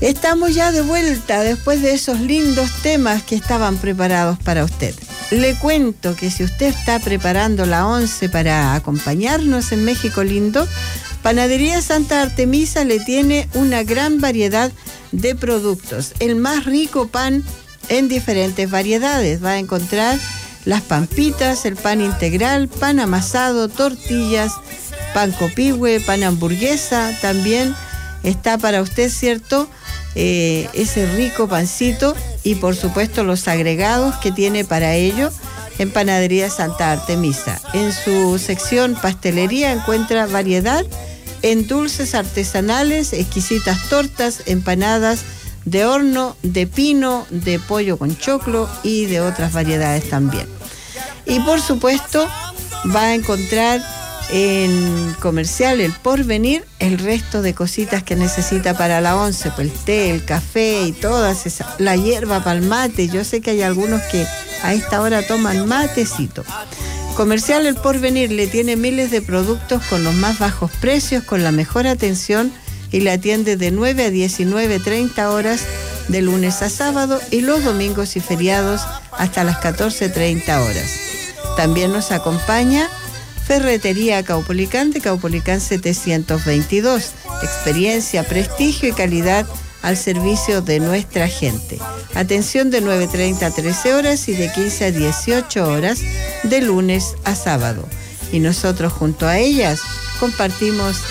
Estamos ya de vuelta después de esos lindos temas que estaban preparados para usted. Le cuento que si usted está preparando la 11 para acompañarnos en México Lindo, Panadería Santa Artemisa le tiene una gran variedad de productos. El más rico pan en diferentes variedades. Va a encontrar las pampitas, el pan integral, pan amasado, tortillas, pan copihue, pan hamburguesa. También está para usted, ¿cierto?, ese rico pancito y por supuesto los agregados que tiene para ello en Panadería Santa Artemisa. En su sección pastelería encuentra variedad en dulces artesanales, exquisitas tortas, empanadas de horno, de pino, de pollo con choclo y de otras variedades también. Y por supuesto va a encontrar en Comercial El Porvenir el resto de cositas que necesita para la 11, pues el té, el café y todas esas, la hierba para el mate. Yo sé que hay algunos que a esta hora toman matecito. Comercial El Porvenir le tiene miles de productos con los más bajos precios, con la mejor atención, y le atiende de 9 a 19:30 horas de lunes a sábado y los domingos y feriados hasta las 14:30 horas. También nos acompaña Ferretería Caupolicán de Caupolicán 722. Experiencia, prestigio y calidad al servicio de nuestra gente. Atención de 9:30 a 13 horas y de 15 a 18 horas de lunes a sábado. Y nosotros junto a ellas compartimos